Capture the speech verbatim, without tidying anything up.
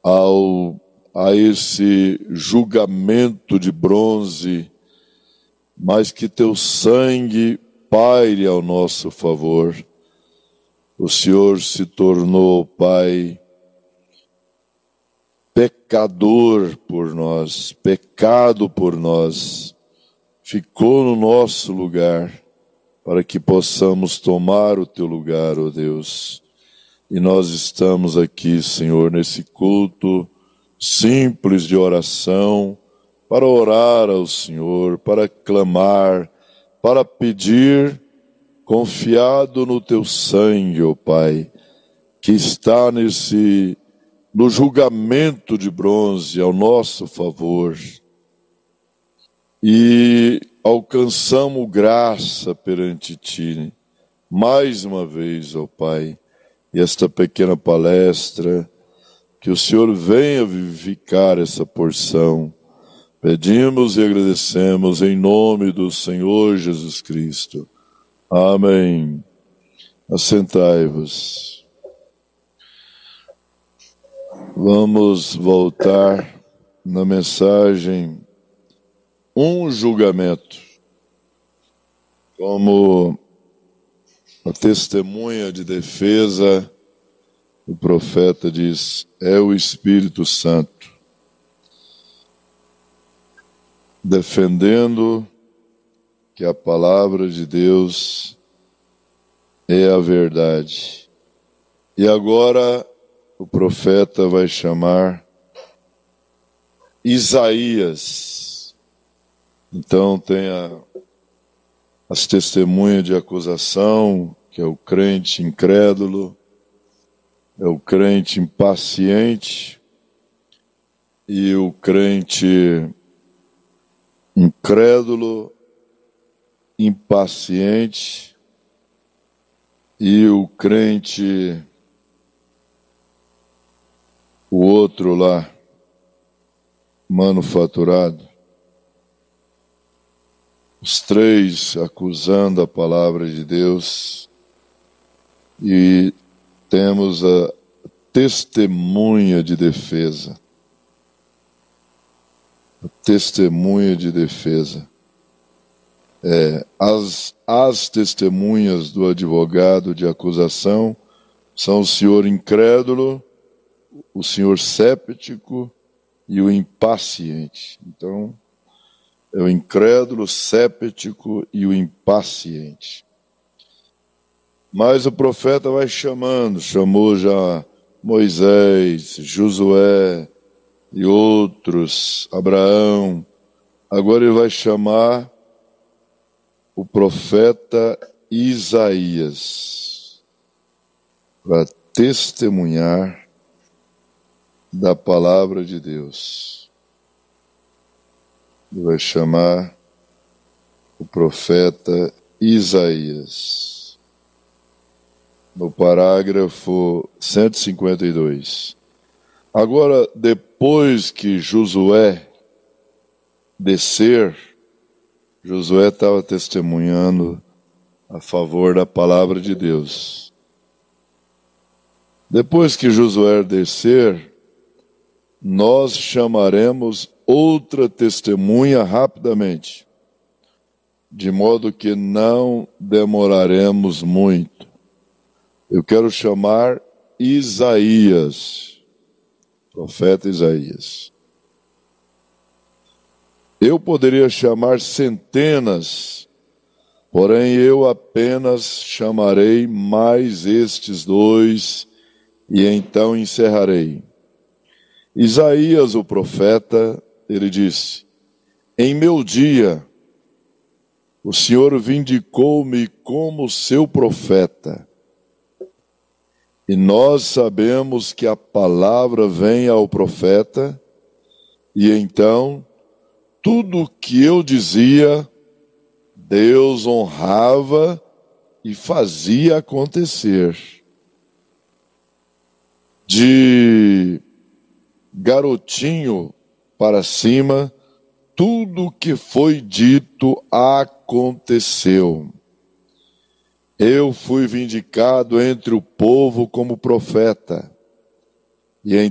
ao, a esse julgamento de bronze, mas que teu sangue paire ao nosso favor. O Senhor se tornou, Pai, pecador por nós, pecado por nós, ficou no nosso lugar, para que possamos tomar o teu lugar, ó Deus. E nós estamos aqui, Senhor, nesse culto simples de oração, para orar ao Senhor, para clamar, para pedir, confiado no teu sangue, ó Pai, que está nesse, no julgamento de bronze ao nosso favor. E alcançamos graça perante Ti, mais uma vez, ó Pai, e esta pequena palestra, que o Senhor venha vivificar essa porção. Pedimos e agradecemos em nome do Senhor Jesus Cristo. Amém. Assentai-vos. Vamos voltar na mensagem Um julgamento. Como a testemunha de defesa, o profeta diz, é o Espírito Santo, defendendo que a palavra de Deus é a verdade. E agora o profeta vai chamar Isaías. Então tem a, as testemunhas de acusação, que é o crente incrédulo, é o crente impaciente e o crente incrédulo, impaciente e o crente, o outro lá, manufaturado. Os três acusando a palavra de Deus, e temos a testemunha de defesa. A testemunha de defesa. É, as, as testemunhas do advogado de acusação são o senhor incrédulo, o senhor séptico e o impaciente. Então, é o incrédulo, séptico e o impaciente. Mas o profeta vai chamando, chamou já Moisés, Josué e outros, Abraão. Agora ele vai chamar o profeta Isaías para testemunhar da palavra de Deus. Ele vai chamar o profeta Isaías. No parágrafo cento e cinquenta e dois. Agora, depois que Josué descer, Josué estava testemunhando a favor da palavra de Deus. Depois que Josué descer, nós chamaremos outra testemunha rapidamente, de modo que não demoraremos muito. Eu quero chamar Isaías, profeta Isaías. Eu poderia chamar centenas, porém eu apenas chamarei mais estes dois e então encerrarei. Isaías, o profeta, ele disse, em meu dia, o Senhor vindicou-me como seu profeta. E nós sabemos que a palavra vem ao profeta, e então, tudo o que eu dizia, Deus honrava e fazia acontecer. De garotinho para cima, tudo o que foi dito aconteceu. Eu fui vindicado entre o povo como profeta, e